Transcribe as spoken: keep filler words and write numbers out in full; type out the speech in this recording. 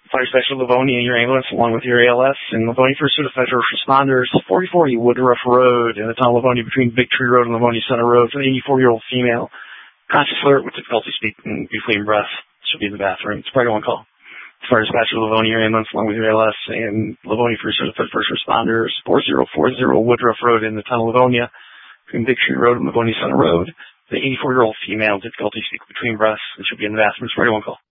Fire Special Livonia, your ambulance, along with your A L S, and Livonia First Certified First Responders, forty forty Woodruff Road, in the town of Livonia, between Big Tree Road and Livonia Center Road, for the eighty-four-year-old female, conscious alert with difficulty speaking between breaths. She'll be in the bathroom. It's priority one call. Fire Dispatcher Livonia, your ambulance, along with your A L S, and Livonia First Certified First Responders, forty forty Woodruff Road, in the town of Livonia, between Big Tree Road and Livonia Center Road, the eighty-four-year-old female, difficulty speaking between breaths, and she'll be in the bathroom. It's priority one call.